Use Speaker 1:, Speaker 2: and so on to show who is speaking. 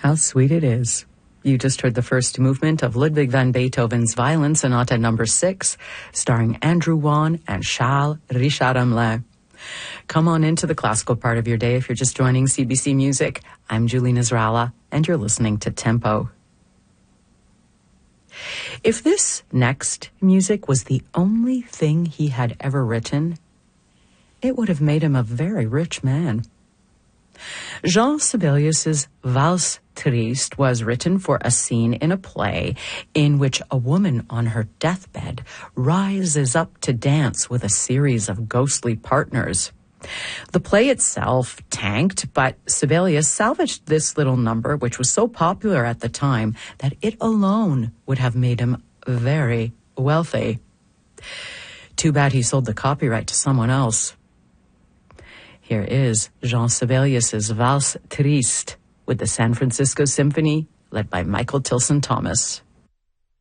Speaker 1: How sweet it is. You just heard the first movement of Ludwig van Beethoven's Violin Sonata No. 6, starring Andrew Wan and Charles Richard Hamelin. Come on into the classical part of your day if you're just joining CBC Music. I'm Julie Nasrallah, and you're listening to Tempo. If this next music was the only thing he had ever written, it would have made him a very rich man. Jean Sibelius's Valse Triste was written for a scene in a play in which a woman on her deathbed rises up to dance with a series of ghostly partners. The play itself tanked, but Sibelius salvaged this little number, which was so popular at the time that it alone would have made him very wealthy. Too bad he sold the copyright to someone else. Here is Jean Sibelius's Valse Triste with the San Francisco Symphony, led by Michael Tilson Thomas.